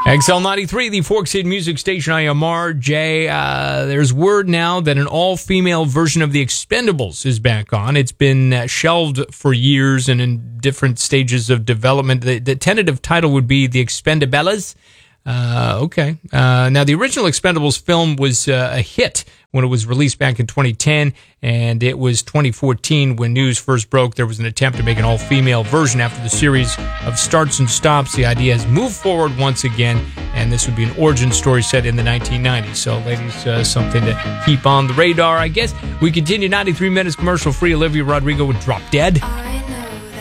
XL93, the Fork City Music Station. I am RJ. There's word now that an all-female version of The Expendables is back on. It's been shelved for years and in different stages of development. The tentative title would be The Expendabellas. Okay. Now, the original Expendables film was a hit when it was released back in 2010, and it was 2014 when news first broke there was an attempt to make an all-female version after the series of starts and stops. The idea has moved forward once again, and this would be an origin story set in the 1990s. So, ladies, something to keep on the radar, I guess. We continue 93 minutes commercial-free. Olivia Rodrigo with Drop Dead.